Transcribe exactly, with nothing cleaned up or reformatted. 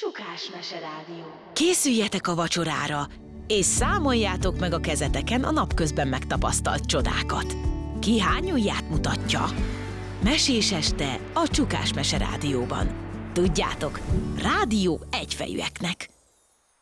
Csukás Mese Rádió. Készüljetek a vacsorára, és számoljátok meg a kezeteken a napközben megtapasztalt csodákat. Ki hány ujját mutatja? Mesés este a Csukás Mese Rádióban. Tudjátok, rádió egyfejűeknek.